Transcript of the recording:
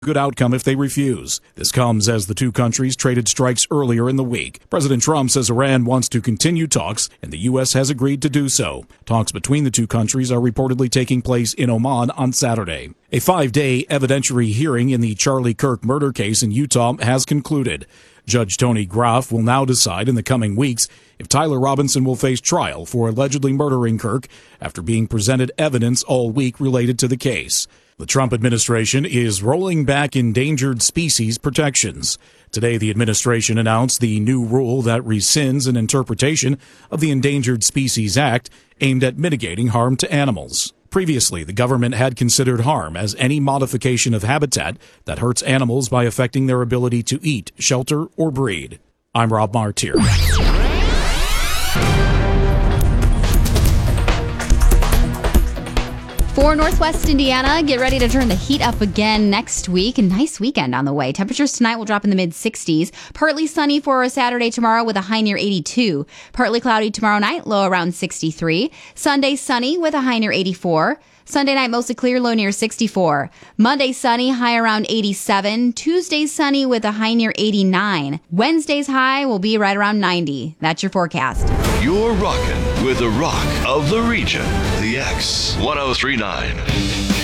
good outcome if they refuse. This comes as the two countries traded strikes earlier in the week. President Trump says Iran wants to continue talks, and the U.S. has agreed to do so. Talks between the two countries are reportedly taking place in Oman on Saturday. A 5-day evidentiary hearing in the Charlie Kirk murder case in Utah has concluded. Judge Tony Groff will now decide in the coming weeks if Tyler Robinson will face trial for allegedly murdering Kirk after being presented evidence all week related to the case. The Trump administration is rolling back endangered species protections. Today, the administration announced the new rule that rescinds an interpretation of the Endangered Species Act aimed at mitigating harm to animals. Previously, the government had considered harm as any modification of habitat that hurts animals by affecting their ability to eat, shelter, or breed. I'm Rob Martier. For Northwest Indiana, get ready to turn the heat up again next week. A nice weekend on the way. Temperatures tonight will drop in the mid-60s. Partly sunny for a Saturday tomorrow with a high near 82. Partly cloudy tomorrow night, low around 63. Sunday sunny with a high near 84. Sunday night mostly clear, low near 64. Monday sunny, high around 87. Tuesday sunny with a high near 89. Wednesday's high will be right around 90. That's your forecast. You're rocking with the rock of the region, the X 1039.